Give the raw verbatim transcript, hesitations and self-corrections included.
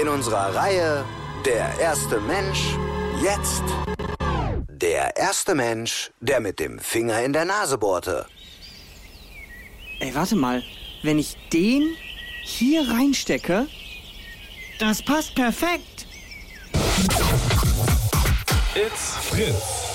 In unserer Reihe Der erste Mensch, jetzt der erste Mensch, der mit dem Finger in der Nase bohrte. Ey, warte mal. Wenn ich den hier reinstecke, das passt perfekt. It's Fritz.